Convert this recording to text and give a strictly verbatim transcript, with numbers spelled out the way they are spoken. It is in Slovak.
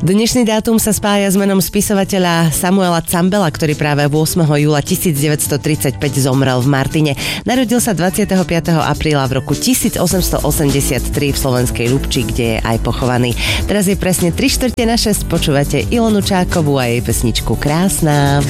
Dnešný dátum sa spája s menom spisovateľa Samuela Campbella, ktorý práve ôsmeho júla tisícdeväťstotridsaťpäť zomrel v Martine. Narodil sa dvadsiateho piateho apríla v roku tisícosemstoosemdesiattri v slovenskej Ľubči, kde je aj pochovaný. Teraz je presne tri štvrte na šesť, počúvate Ilonu Čákovú a jej pesničku Krásna.